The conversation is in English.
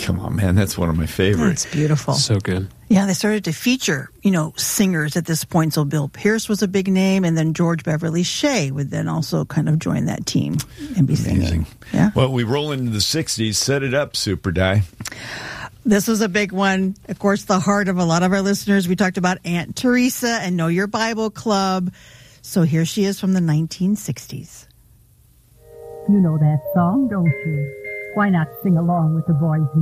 Come on, man. That's one of my favorites. That's beautiful. So good. Yeah, they started to feature, singers at this point. So Bill Pierce was a big name, and then George Beverly Shea would then also kind of join that team and be singing. Yeah. Well, we roll into the 60s. Set it up, Super Di. This was a big one. Of course, the heart of a lot of our listeners. We talked about Aunt Teresa and Know Your Bible Club. So here she is from the 1960s. You know that song, don't you? Why not sing along with the boys?